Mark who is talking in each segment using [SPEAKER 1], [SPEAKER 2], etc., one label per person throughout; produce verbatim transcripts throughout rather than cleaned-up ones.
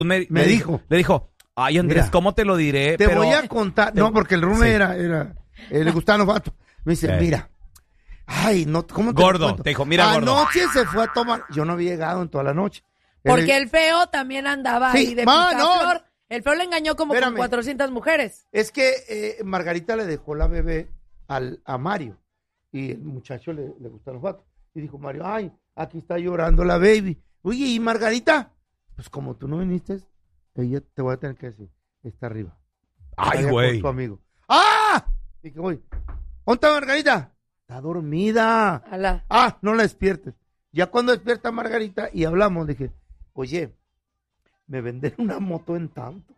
[SPEAKER 1] me,
[SPEAKER 2] me dijo.
[SPEAKER 1] Le dijo, ay, Andrés,
[SPEAKER 2] mira,
[SPEAKER 1] ¿cómo te lo diré?
[SPEAKER 2] Te
[SPEAKER 1] Pero...
[SPEAKER 2] voy a contar. No, porque el rume sí. era, era eh, le gustaban los vatos. Me dice, sí. mira. Ay, no, ¿cómo te
[SPEAKER 1] Gordo, te dijo, mira, gordo.
[SPEAKER 2] Anoche se fue a tomar. Yo no había llegado en toda la noche.
[SPEAKER 3] Porque el, el feo también andaba sí, ahí de
[SPEAKER 2] ma,
[SPEAKER 3] picaflor.
[SPEAKER 2] No.
[SPEAKER 3] El feo le engañó como Espérame. con cuatrocientas mujeres.
[SPEAKER 2] Es que eh, Margarita le dejó la bebé al, a Mario. Y el muchacho le, le gustan los vatos. Y dijo Mario, ay, aquí está llorando la baby. Oye, ¿y Margarita? Pues como tú no viniste, ella te voy a tener que decir, está arriba.
[SPEAKER 1] Ay, güey.
[SPEAKER 2] Tu amigo. ¡Ah! Dije, oye, ¿dónde está Margarita? Está dormida.
[SPEAKER 3] Alá.
[SPEAKER 2] Ah, no la despiertes. Ya cuando despierta Margarita y hablamos, dije, oye, me venden una moto en tanto.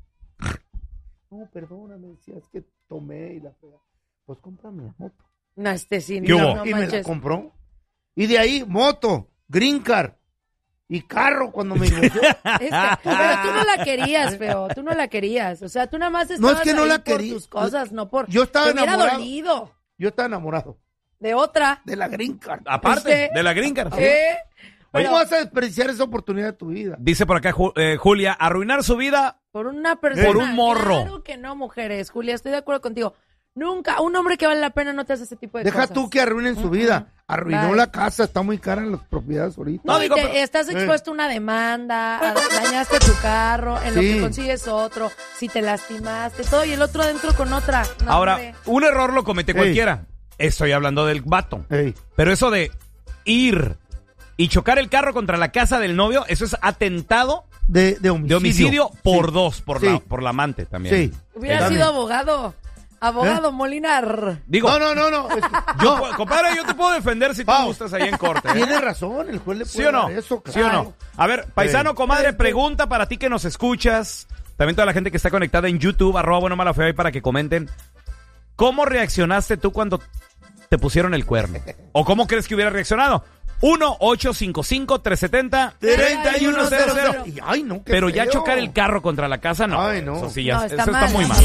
[SPEAKER 2] No, perdóname, decía, es que tomé y la fea. Pues cómprame la moto.
[SPEAKER 3] No, este sí,
[SPEAKER 2] y,
[SPEAKER 3] no,
[SPEAKER 2] la,
[SPEAKER 3] no
[SPEAKER 2] y me la compró. Y de ahí, moto, green car y carro cuando me divorció.
[SPEAKER 3] Este, pero tú no la querías, feo. Tú no la querías. O sea, tú nada más estabas
[SPEAKER 2] no, es que no
[SPEAKER 3] ahí
[SPEAKER 2] la
[SPEAKER 3] por
[SPEAKER 2] quería.
[SPEAKER 3] tus cosas, no por...
[SPEAKER 2] Yo estaba
[SPEAKER 3] te hubiera
[SPEAKER 2] enamorado.
[SPEAKER 3] dolido.
[SPEAKER 2] Yo estaba enamorado.
[SPEAKER 3] De otra.
[SPEAKER 2] De la green card.
[SPEAKER 1] Aparte, este, de la green card.
[SPEAKER 3] ¿Eh?
[SPEAKER 2] Pero, ¿cómo vas a desperdiciar esa oportunidad de tu vida?
[SPEAKER 1] Dice por acá eh, Julia, arruinar su vida
[SPEAKER 3] por una persona.
[SPEAKER 1] Por un morro.
[SPEAKER 3] Claro que no, mujeres. Julia, estoy de acuerdo contigo. Nunca, un hombre que vale la pena no te hace ese tipo de
[SPEAKER 2] Deja
[SPEAKER 3] cosas.
[SPEAKER 2] Deja tú que arruinen su vida. Arruinó Bye. la casa, está muy cara en las propiedades ahorita.
[SPEAKER 3] No, no digo, te, pero, estás expuesto a eh. una demanda, a, dañaste tu carro, en sí. lo que consigues otro, si te lastimaste, todo, y el otro adentro con otra. No,
[SPEAKER 1] Ahora,
[SPEAKER 3] hombre.
[SPEAKER 1] un error lo comete Ey. cualquiera. Estoy hablando del vato.
[SPEAKER 2] Ey.
[SPEAKER 1] Pero eso de ir y chocar el carro contra la casa del novio, eso es atentado
[SPEAKER 2] de, de homicidio,
[SPEAKER 1] de homicidio por sí. dos, por,
[SPEAKER 2] sí.
[SPEAKER 1] la, por la amante también.
[SPEAKER 2] Sí.
[SPEAKER 3] Hubiera
[SPEAKER 2] también.
[SPEAKER 3] sido abogado. Abogado ¿Eh? Molinar.
[SPEAKER 1] Digo,
[SPEAKER 2] no, no, no, no. Es que,
[SPEAKER 1] yo, no. Compadre, yo te puedo defender si tú
[SPEAKER 2] Pau,
[SPEAKER 1] gustas ahí en corte. ¿eh?
[SPEAKER 2] Tienes razón, el juez le puede
[SPEAKER 1] ¿Sí o no?
[SPEAKER 2] dar eso. Claro.
[SPEAKER 1] ¿Sí o no? A ver, paisano, sí. comadre, pregunta para ti que nos escuchas. También toda la gente que está conectada en YouTube, arroba bueno, mala, feo, ahí para que comenten. ¿Cómo reaccionaste tú cuando te pusieron el cuerno? ¿O cómo crees que hubiera reaccionado? uno ocho cinco cinco, tres siete cero, tres uno cero cero.
[SPEAKER 2] Ay, no, qué
[SPEAKER 1] Pero
[SPEAKER 2] feo.
[SPEAKER 1] Ya chocar el carro contra la casa, no.
[SPEAKER 2] Ay, no.
[SPEAKER 1] Eso sí, ya,
[SPEAKER 3] no, está
[SPEAKER 1] eso
[SPEAKER 3] mal.
[SPEAKER 1] está muy mal.